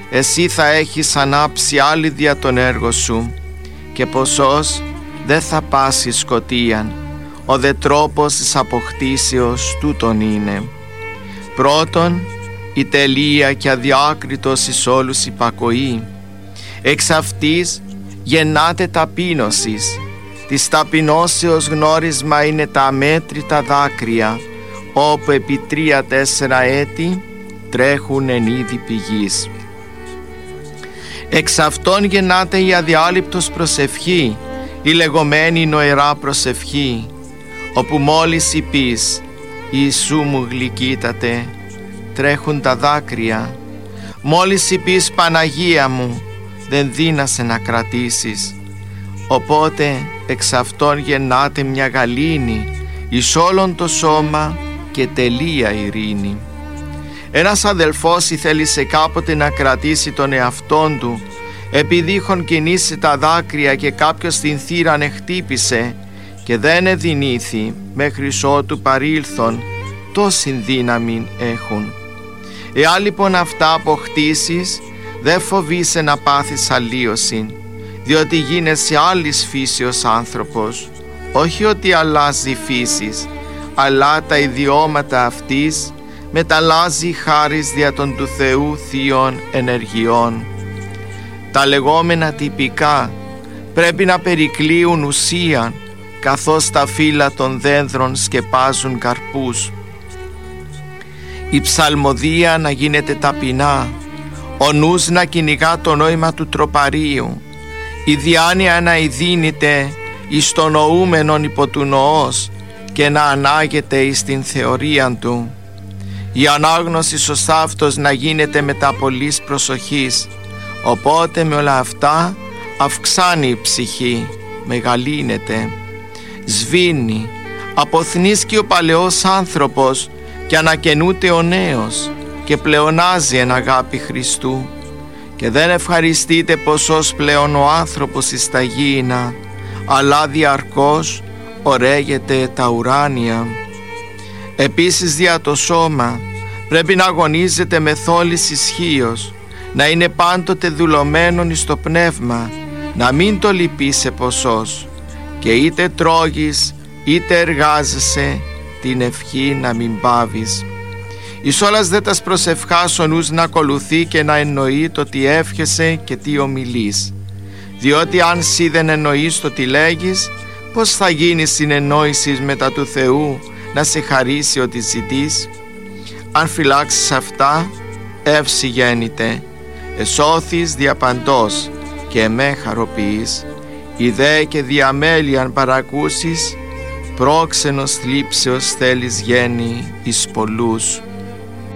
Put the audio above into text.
εσύ θα έχεις ανάψει άλλη δια τον έργο σου, και ποσός δεν θα πάσει σκοτίαν, ο δε τρόπος της αποκτήσεως τούτον είναι. Πρώτον, η τελεία και αδιάκριτος εις όλους υπακοή. Εξ αυτής γεννάται ταπείνωσης. Της ταπεινώσεως γνώρισμα είναι τα αμέτρητα δάκρυα, όπου επί 3-4 έτη τρέχουν εν είδη πηγής. Εξ αυτών γεννάται η αδιάλειπτος προσευχή, η λεγόμενη νοερά προσευχή, όπου μόλις είπεις «Ιησού μου γλυκύτατε», τρέχουν τα δάκρυα. Μόλις είπεις «Παναγία μου», δεν δύνασε να κρατήσεις. Οπότε εξ αυτών γεννάται μια γαλήνη εις όλον το σώμα και τελεία ειρήνη. Ένας αδελφός ήθελησε κάποτε να κρατήσει τον εαυτόν του, επειδή είχον κινήσει τα δάκρυα και κάποιος την θύραν εχτύπησε και δεν εδυνήθη μέχρι ότου παρήλθον, τόση δύναμη έχουν. Εάν λοιπόν αυτά αποκτήσεις, δεν φοβείσαι να πάθεις αλλίωση, διότι γίνεσαι άλλης φύσεως άνθρωπος, όχι ότι αλλάζει η φύσης, αλλά τα ιδιώματα αυτής μεταλλάζει χάρις δια των του Θεού θείων ενεργειών. Τα λεγόμενα τυπικά πρέπει να περικλείουν ουσία, καθώς τα φύλλα των δένδρων σκεπάζουν καρπούς. Η ψαλμοδία να γίνεται ταπεινά, ο νους να κυνηγά το νόημα του τροπαρίου, η διάνοια να ειδύνεται εις το νοούμενον υπό του νοός και να ανάγεται εις την θεωρία του. Η ανάγνωση σωστά αυτός να γίνεται μετά πολλής προσοχής, οπότε με όλα αυτά αυξάνει η ψυχή, μεγαλύνεται, σβήνει, αποθνίσκει ο παλαιός άνθρωπος και ανακαινούται ο νέος και πλεονάζει εν αγάπη Χριστού, και δεν ευχαριστείται ποσός πλέον ο άνθρωπος εις τα γήινα, αλλά διαρκώς ωραίγεται τα ουράνια. Επίσης δια το σώμα πρέπει να αγωνίζεται με θόλης ισχύος, να είναι πάντοτε δουλωμένον εις το πνεύμα, να μην το λυπείς σε ποσός, και είτε τρώγεις είτε εργάζεσαι, την ευχή να μην πάβεις. Εις όλας δε τας προσευχάς ο νους να ακολουθεί και να εννοεί το τι εύχεσαι και τι ομιλείς, διότι αν σύ δεν εννοείς το τι λέγεις, πώς θα γίνει συνεννόησης μετά του Θεού να σε χαρίσει ό,τι ζητείς? Αν φυλάξεις αυτά, εύση γέννηται, εσώθεις διαπαντός και εμέ χαροποιείς. Ιδέ και διαμέλει αν παρακούσεις, πρόξενος θλίψεως θέλεις γέννη εις πολλούς.